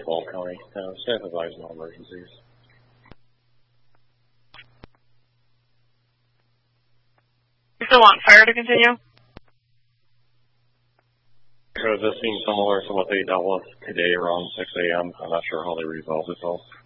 12 County. Staff advise no emergencies. You still want fire to continue? So this seems similar to what they dealt with today around 6 a.m. I'm not sure how they resolved it though.